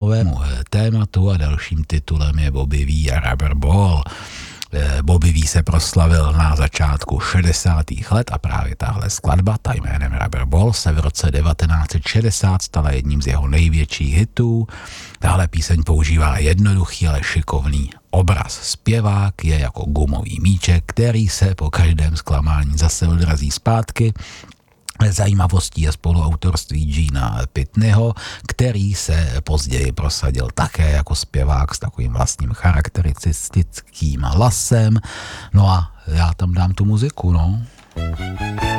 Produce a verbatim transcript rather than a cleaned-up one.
filmovému tématu a dalším titulem je Bobby V a Rubber Ball. Bobby V se proslavil na začátku šedesátých let a právě tahle skladba, ta jménem Rubber Ball, se v roce devatenáct set šedesát stala jedním z jeho největších hitů. Tahle píseň používá jednoduchý, ale šikovný obraz. Zpěvák je jako gumový míček, který se po každém zklamání zase odrazí zpátky. Zajímavostí je spoluautorství Gina Pitneyho, který se později prosadil také jako zpěvák s takovým vlastním charakteristickým hlasem. No a já tam dám tu muziku, no.